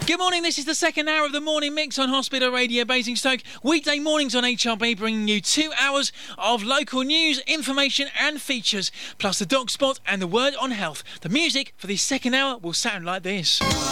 Good morning, this is the second hour of the morning mix on Hospital Radio Basingstoke. Weekday mornings on HRB, bringing you 2 hours of local news, information and features, plus the dog spot and the word on health. The music for the second hour will sound like this.